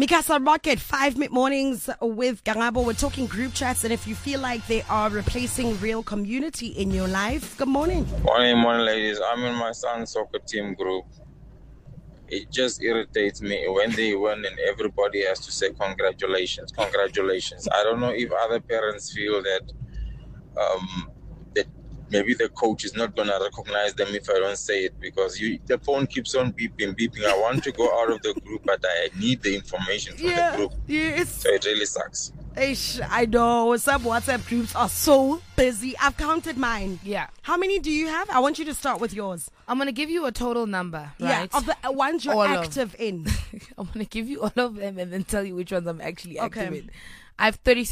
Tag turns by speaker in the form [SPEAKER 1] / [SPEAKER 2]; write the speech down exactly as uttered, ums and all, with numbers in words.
[SPEAKER 1] Mikasa Rocket, five mid mornings with Gangabo. We're talking group chats, and if you feel like they are replacing real community in your life, good morning.
[SPEAKER 2] Morning, morning, ladies. I'm in my son's soccer team group. It just irritates me when they win and everybody has to say congratulations, congratulations. I don't know if other parents feel that um, that maybe the coach is not going to recognize them if I don't say it, because you, the phone keeps on beeping, beeping. I want to go out of the group, but I need the information from
[SPEAKER 1] Yeah,
[SPEAKER 2] the group.
[SPEAKER 1] yeah, it's,
[SPEAKER 2] So it really sucks.
[SPEAKER 1] Ish, I know some WhatsApp groups are so busy. I've counted mine.
[SPEAKER 3] Yeah.
[SPEAKER 1] How many do you have? I want you to start with yours.
[SPEAKER 3] I'm going to give you a total number,
[SPEAKER 1] Yeah,
[SPEAKER 3] right?
[SPEAKER 1] of the uh, ones you're
[SPEAKER 3] All of-
[SPEAKER 1] active in.
[SPEAKER 3] I'm going to give you all of them and then tell you which ones I'm actually active
[SPEAKER 1] Okay.
[SPEAKER 3] in. I have thirty-six